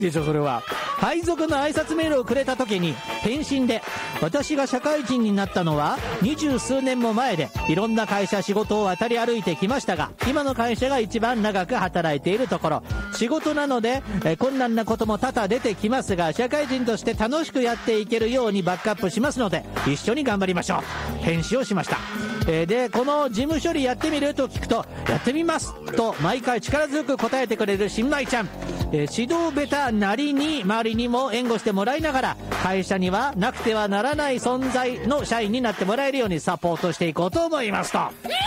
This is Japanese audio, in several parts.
でしょそれは。配属の挨拶メールをくれた時に返信で、私が社会人になったのは20数年も前で、いろんな会社仕事を渡り歩いてきましたが、今の会社が一番長く働いているところ、仕事なので困難なことも多々出てきますが、社会人として楽しくやっていけるようにバックアップしますので、一緒に頑張りましょう。返信をしました。でこの事務処理やってみると聞くと、やってみますと毎回力強く答えてくれる新米ちゃん。指導ベタなりに周りにも援護してもらいながら、会社にはなくてはならない存在の社員になってもらえるようにサポートしていこうと思いますと。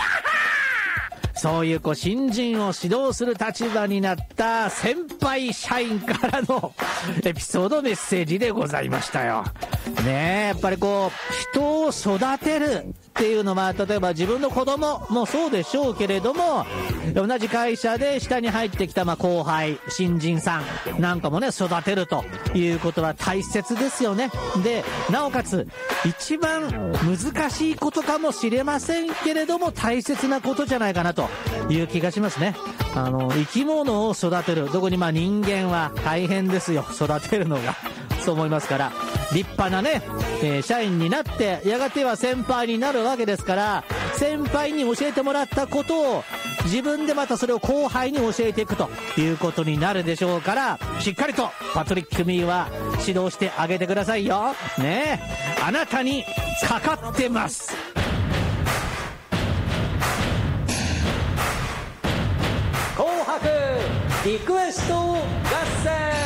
そういう新人を指導する立場になった先輩社員からのエピソードメッセージでございましたよ。ねえ、やっぱり人を育てるっていうのは、例えば自分の子供もそうでしょうけれども、同じ会社で下に入ってきた後輩、新人さんなんかもね、育てるということは大切ですよね。で、なおかつ一番難しいことかもしれませんけれども、大切なことじゃないかなという気がしますね。生き物を育てる、特に人間は大変ですよ、育てるのが。そう思いますから、立派なね、社員になってやがては先輩になるわけですから、先輩に教えてもらったことを自分でまたそれを後輩に教えていくということになるでしょうから、しっかりとパトリック・ミーは指導してあげてくださいよね。あなたにかかってます。紅白リクエスト合戦。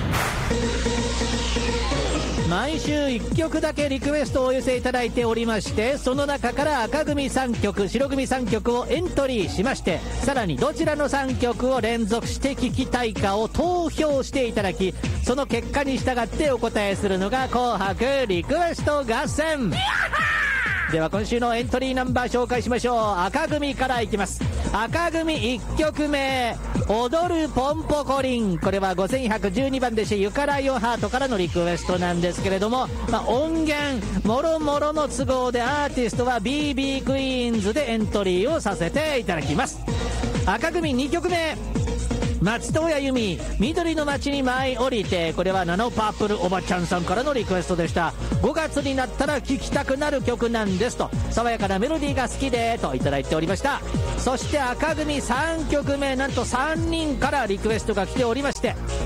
毎週1曲だけリクエストをお寄せいただいておりまして、その中から赤組3曲白組3曲をエントリーしまして、さらにどちらの3曲を連続して聴きたいかを投票していただき、その結果に従ってお答えするのが紅白リクエスト合戦。では今週のエントリーナンバー紹介しましょう。赤組からいきます。赤組1曲目、踊るポンポコリン。これは5112番弟子ゆからよハートからのリクエストなんですけれども、音源もろもろの都合でアーティストは BB クイーンズでエントリーをさせていただきます。赤組2曲目、松任谷由実、緑の街に舞い降りて。これはナノパープルおばちゃんさんからのリクエストでした。5月になったら聴きたくなる曲なんですと、爽やかなメロディーが好きでといただいておりました。そして赤組3曲目、なんと3人からリクエストが来ておりまして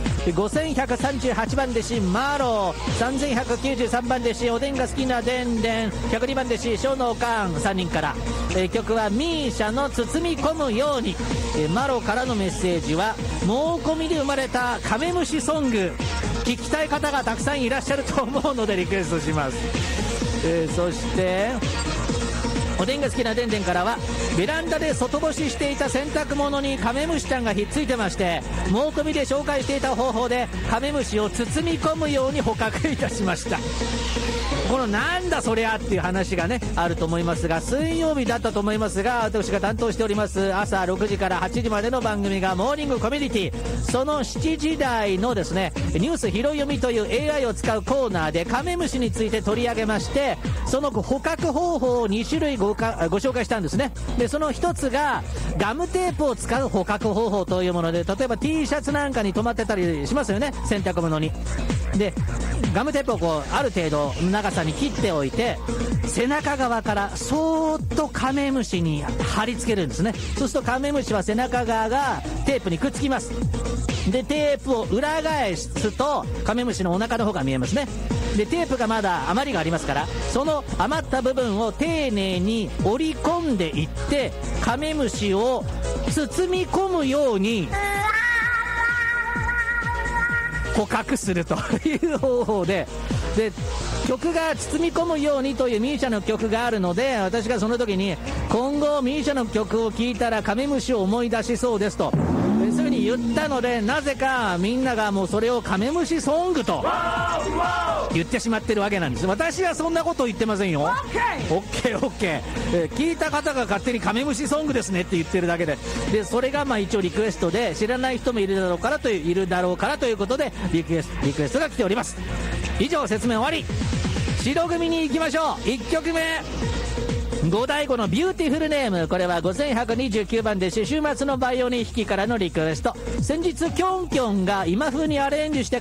、5138番弟子マロー、3193番弟子おでんが好きなでんでん、102番弟子小脳カン3人から、曲はミーシャの包み込むように。マロからのメッセージは、猛込みで生まれたカメムシソング、聞きたい方がたくさんいらっしゃると思うのでリクエストします。そしておでんが好きなでんでんからは、ベランダで外干ししていた洗濯物にカメムシちゃんがひっついてまして、猛込みで紹介していた方法でカメムシを包み込むように捕獲いたしました。このなんだそりゃっていう話がねあると思いますが、水曜日だったと思いますが、私が担当しております朝6時から8時までの番組がモーニングコミュニティ、その7時台のですねニュース拾い読みという AI を使うコーナーでカメムシについて取り上げまして、その捕獲方法を2種類ご紹介したんですね。でその一つがガムテープを使う捕獲方法というもので、例えば T シャツなんかに止まってたりしますよね、洗濯物に。でガムテープをある程度長さに切っておいて、背中側からそーっとカメムシに貼り付けるんですね。そうするとカメムシは背中側がテープにくっつきます。でテープを裏返すとカメムシのお腹の方が見えますね。でテープがまだ余りがありますから、その余った部分を丁寧に折り込んでいってカメムシを包み込むように捕獲するという方法で、曲が包み込むようにというミーシャの曲があるので、私がその時に今後ミーシャの曲を聴いたらカメムシを思い出しそうですとそういう風に言ったので、なぜかみんながもうそれをカメムシソングと言ってしまってるわけなんです。私はそんなこと言ってませんよ。 OK、聞いた方が勝手にカメムシソングですねって言ってるだけで、それが一応リクエストで、知らない人もいるだろうからということでリクエストが来ております。以上説明終わり。白組に行きましょう。1曲目五醍醐のビューティフルネーム、これは5129番で週末のバイオリン弾きからのリクエスト。先日キョンキョンが今風にアレンジして